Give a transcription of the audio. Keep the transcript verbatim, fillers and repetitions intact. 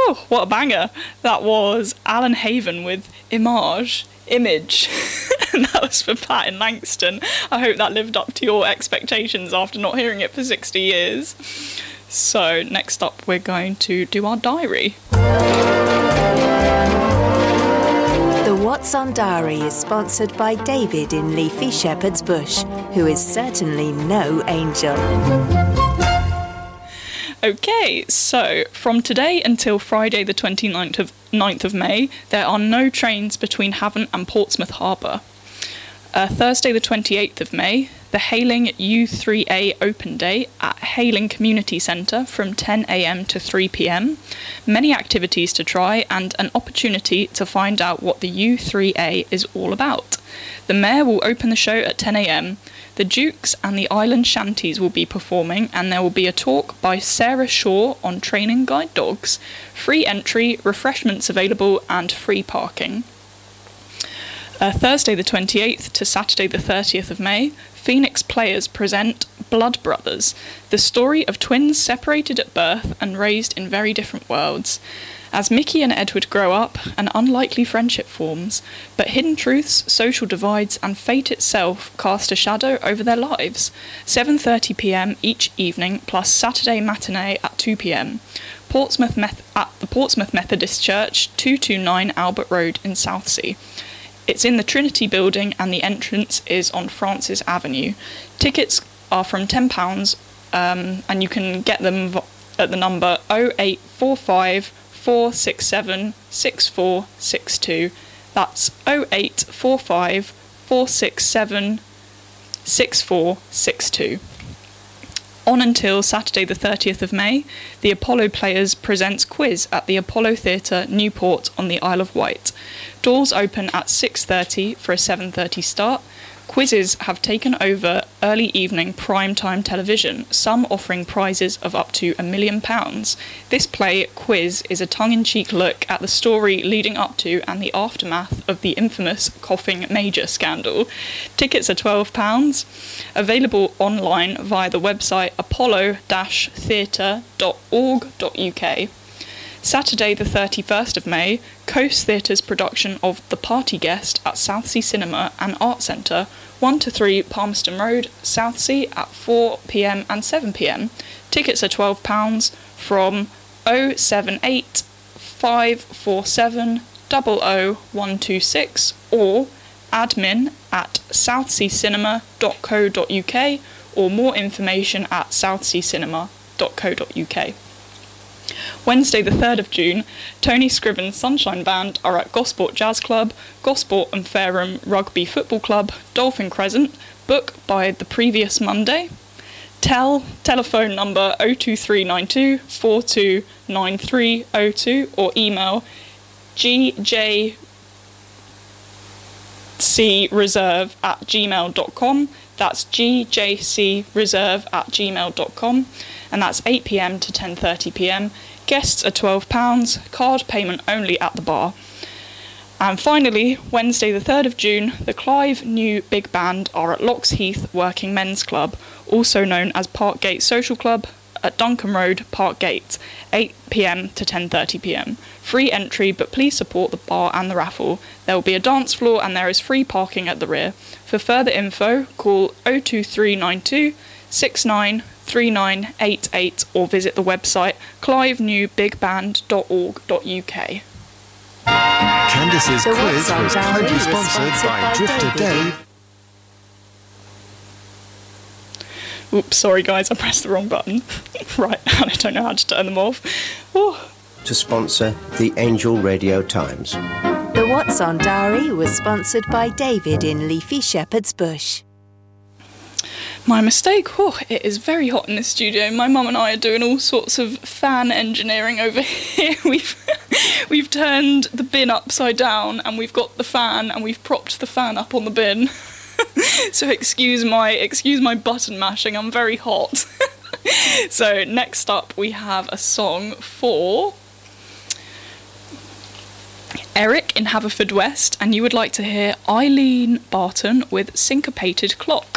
Oh, what a banger. That was Alan Haven with Image. Image. And that was for Pat in Langston. I hope that lived up to your expectations after not hearing it for sixty years. So, next up, we're going to do our diary. The What's On Diary is sponsored by David in Leafy Shepherd's Bush, who is certainly no angel. Okay, so from today until Friday the twenty-ninth of, ninth of May, there are no trains between Havant and Portsmouth Harbour. Uh, Thursday the twenty-eighth of May, the Hayling U three A Open Day at Hayling Community Centre from ten a m to three p m. Many activities to try and an opportunity to find out what the U three A is all about. The Mayor will open the show at ten a m. The Dukes and the Island Shanties will be performing, and there will be a talk by Sarah Shaw on training guide dogs. Free entry, refreshments available, and free parking. Uh, Thursday the twenty-eighth to Saturday the thirtieth of May, Phoenix Players present Blood Brothers, the story of twins separated at birth and raised in very different worlds. As Mickey and Edward grow up, an unlikely friendship forms, but hidden truths, social divides, and fate itself cast a shadow over their lives. seven thirty p m each evening, plus Saturday matinee at two p m. Portsmouth Meth- at the Portsmouth Methodist Church, two twenty-nine Albert Road in Southsea. It's in the Trinity Building, and the entrance is on Francis Avenue. Tickets are from ten pounds, um, and you can get them at the number oh eight four five four six seven six four six two. That's oh eight four five four six seven six four six two. On until Saturday the thirtieth of May, the Apollo Players presents Quiz at the Apollo Theatre, Newport on the Isle of Wight. Doors open at six thirty for a seven thirty start. Quizzes have taken over early evening prime-time television, some offering prizes of up to a million pounds. This play, Quiz, is a tongue-in-cheek look at the story leading up to and the aftermath of the infamous Coughing Major scandal. Tickets are twelve pounds, available online via the website apollo dash theatre dot org dot u k. Saturday the thirty-first of May, Coast Theatre's production of The Party Guest at Southsea Cinema and Art Centre, one to three Palmerston Road, Southsea at four p m and seven p m. Tickets are twelve pounds from oh seven eight five four seven oh oh one two six or admin at southsea cinema dot co dot u k or more information at southsea cinema dot co dot u k. Wednesday the third of June, Tony Scriven's Sunshine Band are at Gosport Jazz Club, Gosport and Fareham Rugby Football Club, Dolphin Crescent. Book by the previous Monday. Tell telephone number oh two three nine two four two nine three oh two or email g j c reserve at gmail dot com. That's g j c reserve at gmail dot com, and that's eight p m to ten thirty p m. Guests are twelve pounds, card payment only at the bar. And finally, Wednesday the third of June, the Clive New Big Band are at Locks Heath Working Men's Club, also known as Parkgate Social Club, at Duncan Road, Parkgate, eight p m to ten thirty p m. Free entry, but please support the bar and the raffle. There will be a dance floor and there is free parking at the rear. For further info, call oh two three nine two six nine three nine eight eight or visit the website clive new big band dot org dot u k. Candice's The quiz What's On was Diary kindly was sponsored sponsored by by Drifter David. Dave. Oops, sorry guys, I pressed the wrong button. Right, and I don't know how to turn them off. Oh. To sponsor the Angel Radio Times. The What's On Diary was sponsored by David in Leafy Shepherd's Bush. My mistake. Oh, it is very hot in this studio. My mum and I are doing all sorts of fan engineering over here. We've we've turned the bin upside down and we've got the fan and we've propped the fan up on the bin. So excuse my excuse my button mashing. I'm very hot. So next up we have a song for Eric in Haverfordwest, and you would like to hear Eileen Barton with Syncopated Clock.